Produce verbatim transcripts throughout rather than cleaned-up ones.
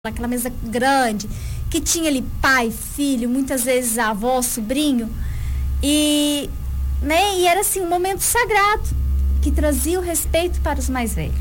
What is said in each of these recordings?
aquela mesa grande, que tinha ali pai, filho, muitas vezes avó, sobrinho, e, né, e era assim um momento sagrado, que trazia o respeito para os mais velhos.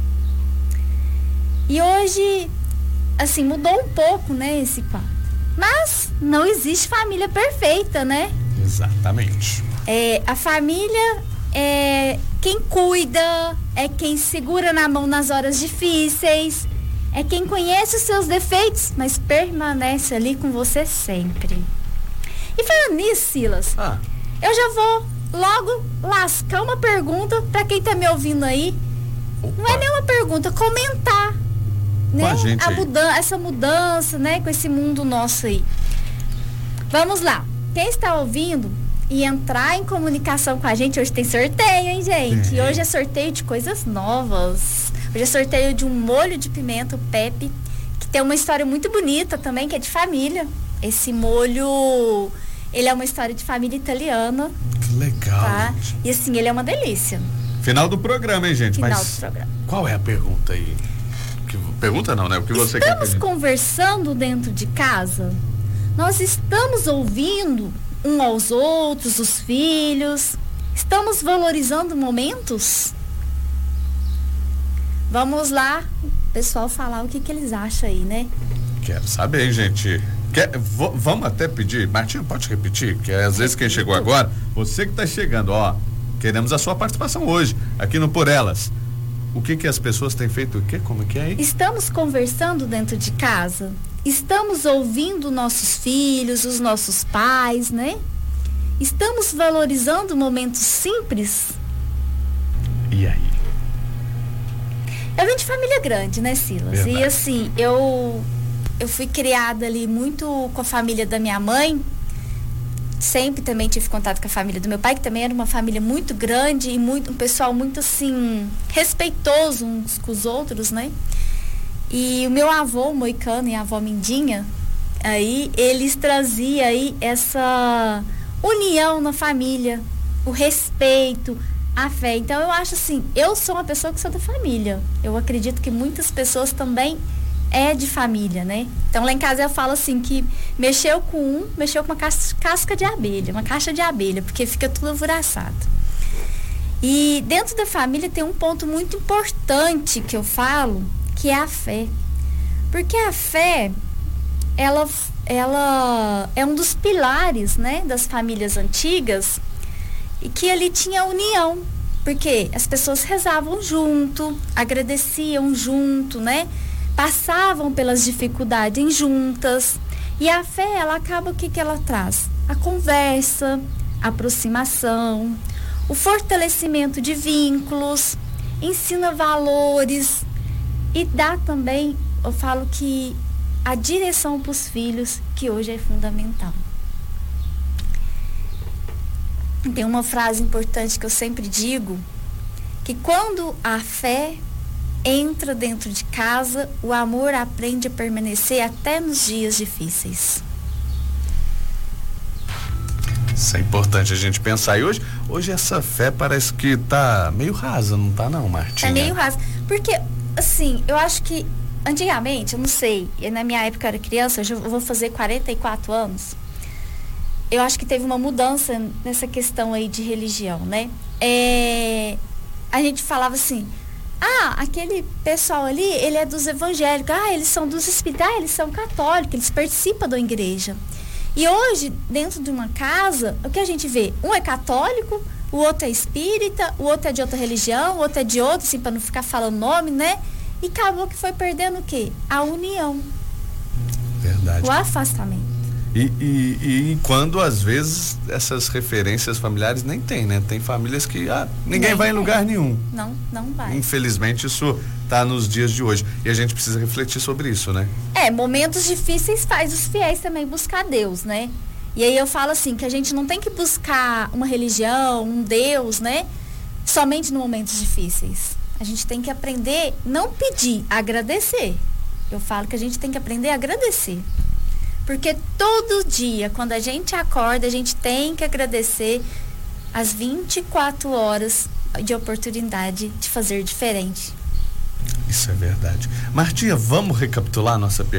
E hoje, assim, mudou um pouco, né, esse quadro. Mas não existe família perfeita, né? Exatamente. É, a família é quem cuida, é quem segura na mão nas horas difíceis, é quem conhece os seus defeitos, mas permanece ali com você sempre. E falando nisso, Silas, ah. eu já vou logo lascar uma pergunta para quem tá me ouvindo aí. Opa. Não é nenhuma pergunta, comentar, né? Com a gente a aí. mudança, essa mudança, né? Com esse mundo nosso aí. Vamos lá. Quem está ouvindo e entrar em comunicação com a gente, hoje tem sorteio, hein, gente? Uhum. Hoje é sorteio de coisas novas. Hoje é sorteio de um molho de pimenta, o Pepe, que tem uma história muito bonita também, que é de família. Esse molho, ele é uma história de família italiana. Que legal, Tá? gente. E assim, ele é uma delícia. Final do programa, hein, gente? Final Mas do programa. qual é a pergunta aí? Que, pergunta não, né? O que você quer Estamos que a gente... conversando dentro de casa? Nós estamos ouvindo um aos outros, os filhos? Estamos valorizando momentos? Vamos lá, pessoal, falar o que, que eles acham aí, né? Quero saber, hein, gente. Quer, v- vamos até pedir, Martinho, pode repetir? Que é, às vezes quem chegou agora, você que está chegando, ó, queremos a sua participação hoje, aqui no Por Elas. O que que as pessoas têm feito, o quê? Como que é aí? Estamos conversando dentro de casa? Estamos ouvindo nossos filhos, os nossos pais, né? Estamos valorizando momentos simples? E aí? Eu vim de família grande, né, Silas? Verdade. E assim, eu eu fui criada ali muito com a família da minha mãe. Sempre também tive contato com a família do meu pai, que também era uma família muito grande e muito, um pessoal muito assim, respeitoso uns com os outros, né? E o meu avô, o Moicano, e a avó Mindinha, aí eles traziam aí essa união na família, o respeito, a fé. Então eu acho assim, eu sou uma pessoa que sou da família. Eu acredito que muitas pessoas também é de família, né? Então lá em casa eu falo assim que mexeu com um, mexeu com uma cas- casca de abelha, uma caixa de abelha, porque fica tudo alvoroçado. E dentro da família tem um ponto muito importante que eu falo, que é a fé. Porque a fé, ela, ela é um dos pilares, né, das famílias antigas, e que ali tinha união, porque as pessoas rezavam junto, agradeciam junto, né? Passavam pelas dificuldades juntas. E a fé, ela acaba, o que que ela traz? A conversa, a aproximação, o fortalecimento de vínculos, ensina valores e dá também, eu falo que a direção para os filhos, que hoje é fundamental. Tem uma frase importante que eu sempre digo, que quando a fé entra dentro de casa, o amor aprende a permanecer até nos dias difíceis. Isso é importante a gente pensar. E hoje, hoje essa fé parece que tá meio rasa, não tá não, Martinha? É meio raso. Porque, assim, eu acho que antigamente, eu não sei, na minha época eu era criança, hoje eu vou fazer quarenta e quatro anos. Eu acho que teve uma mudança nessa questão aí de religião, né? É, a gente falava assim, ah, aquele pessoal ali, ele é dos evangélicos, ah, eles são dos espíritas, ah, eles são católicos, eles participam da igreja. E hoje, dentro de uma casa, o que a gente vê? Um é católico, o outro é espírita, o outro é de outra religião, o outro é de outra, assim, para não ficar falando nome, né? E acabou que foi perdendo o quê? A união. Verdade. O afastamento. E, e, e quando às vezes essas referências familiares nem tem, né? Tem famílias que ah, ninguém Nem vai em tem. lugar nenhum. Não, não vai. Infelizmente isso tá nos dias de hoje. E a gente precisa refletir sobre isso, né? É, momentos difíceis faz os fiéis também buscar Deus, né? E aí eu falo assim, que a gente não tem que buscar uma religião, um Deus, né? Somente em momentos difíceis. A gente tem que aprender, não pedir, agradecer. Eu falo que a gente tem que aprender a agradecer. Porque todo dia, quando a gente acorda, a gente tem que agradecer as vinte e quatro horas de oportunidade de fazer diferente. Isso é verdade. Martinha, vamos recapitular a nossa pergunta?